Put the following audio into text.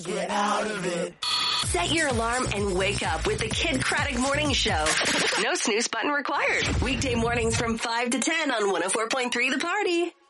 get out of it. Set your alarm and wake up with the Kid Craddock Morning Show. No snooze button required. Weekday mornings from 5 to 10 on 104.3 The Party.